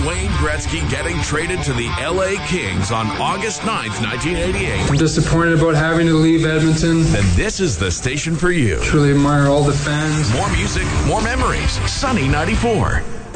Wayne Gretzky getting traded to the LA Kings on August 9th, 1988. I'm disappointed about having to leave Edmonton. Then this is the station for you. Truly admire all the fans. More music, more memories. Sunny 94.